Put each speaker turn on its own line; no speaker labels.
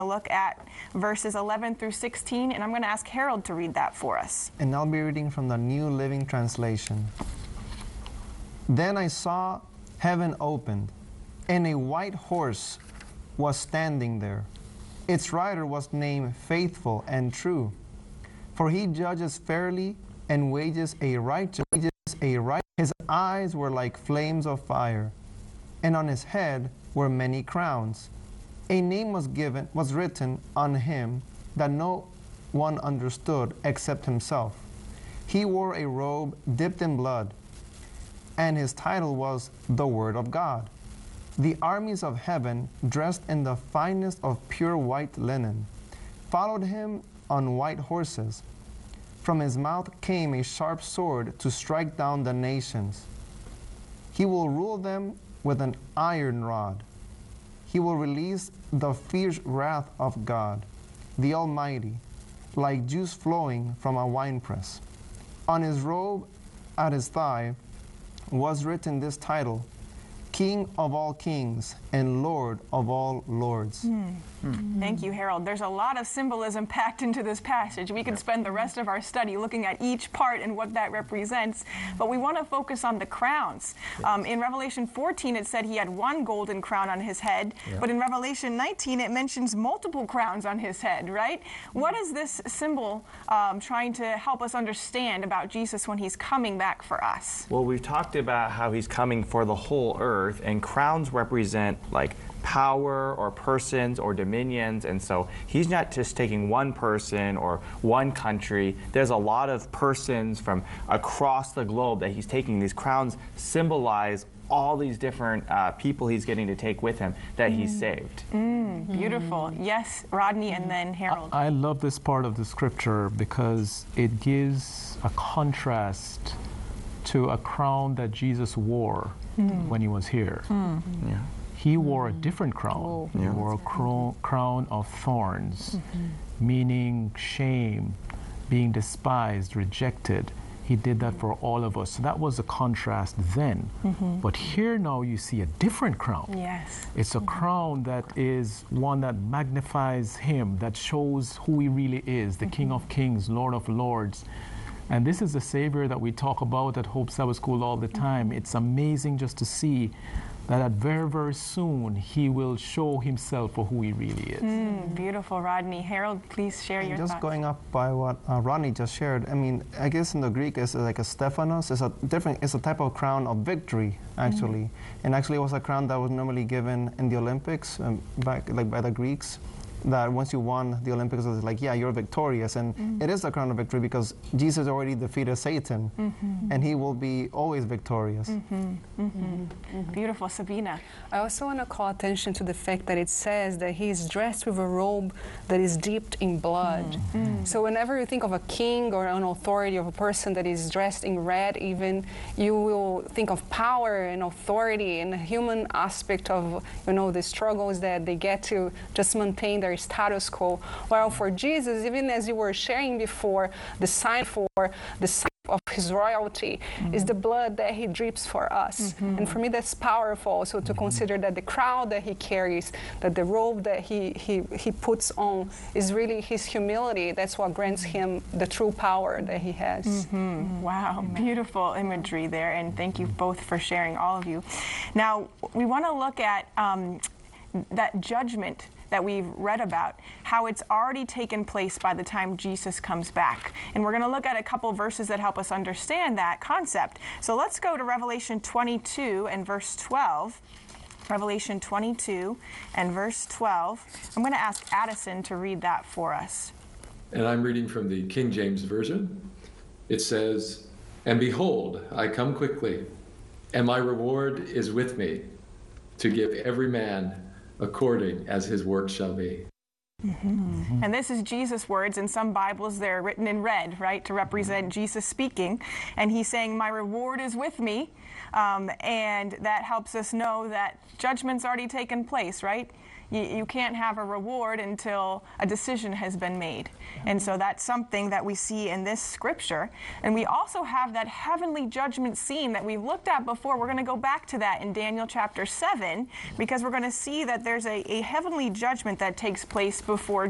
look at verses 11 through 16, and I'm going to ask Harold to read that for us.
And I'll be reading from the New Living Translation. Then I saw heaven opened, and a white horse was standing there. Its rider was named Faithful and True, for he judges fairly and wages a righteous. His eyes were like flames of fire, and on his head were many crowns. A name was written on him that no one understood except himself. He wore a robe dipped in blood, and his title was the Word of God. The armies of heaven, dressed in the finest of pure white linen, followed him on white horses. From his mouth came a sharp sword to strike down the nations. He will rule them with an iron rod. He will release the fierce wrath of God, the Almighty, like juice flowing from a winepress. On his robe at his thigh was written this title: King of all kings and Lord of all lords.
Thank you, Harold. There's a lot of symbolism packed into this passage. We could spend the rest of our study looking at each part and what that represents, but we want to focus on the crowns. In Revelation 14, it said he had one golden crown on his head, but in Revelation 19, it mentions multiple crowns on his head, right? What is this symbol trying to help us understand about Jesus when he's coming back for us?
Well, we've talked about how he's coming for the whole earth, and crowns represent like power or persons or dominions, and so he's not just taking one person or one country. There's a lot of persons from across the globe that he's taking. These crowns symbolize all these different people he's getting to take with him that he's saved.
Beautiful. Yes, Rodney, and then Harold.
I love this part of the scripture because it gives a contrast to a crown that Jesus wore when he was here. He wore a different crown. He wore a crown of thorns, meaning shame, being despised, rejected. He did that for all of us. So that was a contrast then. But here now you see a different crown.
Yes.
It's a crown that is one that magnifies him, that shows who he really is, the King of Kings, Lord of Lords. And this is the Savior that we talk about at Hope Sabbath School all the time. It's amazing just to see that very, very soon he will show himself for who he really is.
Beautiful, Rodney. Harold, please share your thoughts.
Just going up by what Rodney just shared, I mean, I guess in the Greek it's like a Stephanos. It's a type of crown of victory, actually. And actually it was a crown that was normally given in the Olympics back by the Greeks. That once you won the Olympics, it was like, yeah, you're victorious. And it is a crown of victory because Jesus already defeated Satan, and he will be always victorious.
Beautiful. Sabina.
I also want to call attention to the fact that it says that he is dressed with a robe that is dipped in blood. So whenever you think of a king or an authority of a person that is dressed in red even, you will think of power and authority and the human aspect of, you know, the struggles that they get to just maintain their status quo. While for Jesus, even as you were sharing before, the sign of his royalty is the blood that he drips for us. And for me, that's powerful. So to consider that the crown that he carries, that the robe that he puts on is really his humility. That's what grants him the true power that he has.
Wow, beautiful imagery there. And thank you both for sharing, all of you. Now, we want to look at that judgment that we've read about, how it's already taken place by the time Jesus comes back. And we're going to look at a couple verses that help us understand that concept. So let's go to Revelation 22 and verse 12. Revelation 22 and verse 12. I'm going to ask Addison to read that for us.
And I'm reading from the King James Version. It says, "And behold, I come quickly, and my reward is with me, to give every man according as his work shall be."
And this is Jesus' words. In some Bibles, they're written in red, right, to represent Jesus speaking. And he's saying, my reward is with me. And that helps us know that judgment's already taken place, right? You can't have a reward until a decision has been made. And so that's something that we see in this scripture. And we also have that heavenly judgment scene that we've looked at before. We're going to go back to that in Daniel chapter 7, because we're going to see that there's a heavenly judgment that takes place before